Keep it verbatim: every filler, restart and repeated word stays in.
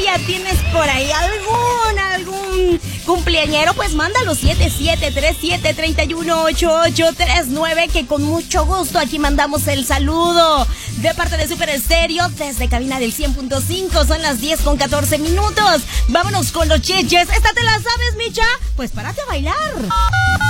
familia, ¿tienes por ahí algún, algún cumpleañero? Pues mándalo siete siete tres siete, tres uno ocho ocho tres nueve, que con mucho gusto aquí mandamos el saludo de parte de Super Estéreo desde cabina del cien punto cinco. Son las diez con catorce minutos. Vámonos con los cheches. ¿Esta te la sabes, Micha? Pues párate a bailar.